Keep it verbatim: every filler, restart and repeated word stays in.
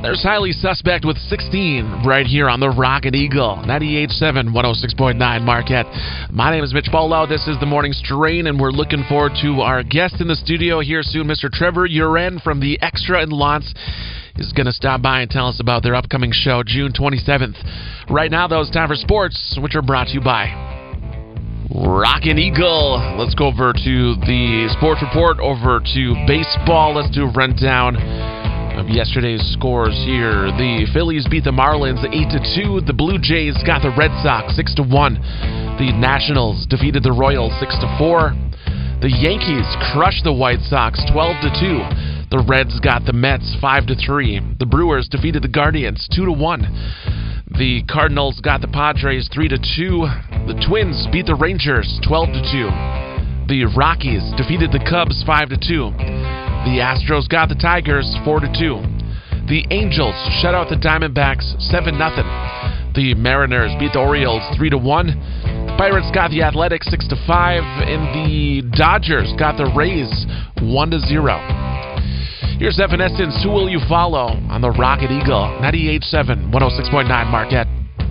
There's Highly Suspect with sixteen right here on the Rocket Eagle, ninety-eight point seven, one oh six point nine Marquette. My name is Mitch Bolo. This is the Morning Strain, and we're looking forward to our guest in the studio here soon, Mister Trevor Uren from the Extra in Lance. Is going to stop by and tell us about their upcoming show, June twenty-seventh. Right now, though, it's time for sports, which are brought to you by Rockin' Eagle. Let's go over to the sports report, over to baseball. Let's do a rundown of yesterday's scores here. The Phillies beat the Marlins eight to two. The Blue Jays got the Red Sox six to one. The Nationals defeated the Royals six to four. The Yankees crushed the White Sox twelve to two. The Reds got the Mets five to three. The Brewers defeated the Guardians two to one. The Cardinals got the Padres three to two. The Twins beat the Rangers twelve to two. The Rockies defeated the Cubs five to two. The Astros got the Tigers four to two. The Angels shut out the Diamondbacks seven nothing. The Mariners beat the Orioles three to one. The Pirates got the Athletics six to five, and the Dodgers got the Rays one to zero. Here's Evanescence, Who Will You Follow, on the Rocket Eagle, ninety-eight point seven, one oh six point nine Marquette.